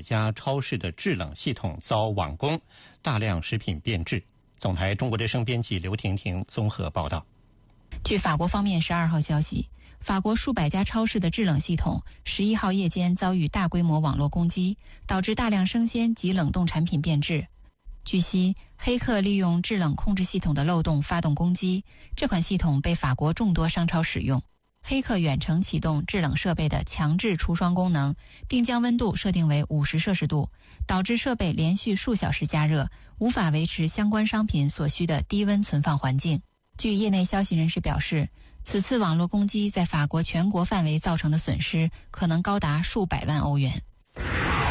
家超市的制冷系统遭网攻，大量食品变质。总台中国之声编辑刘婷婷综合报道。 据法国方面12号消息，法国数百家超市的制冷系统11号夜间遭遇大规模网络攻击，导致大量生鲜及冷冻产品变质。据悉，黑客利用制冷控制系统的漏洞发动攻击，这款系统被法国众多商超使用。黑客远程启动制冷设备的强制除霜功能，并将温度设定为50摄氏度，导致设备连续数小时加热，无法维持相关商品所需的低温存放环境。据业内消息人士表示，此次网络攻击在法国全国范围造成的损失可能高达数百万欧元。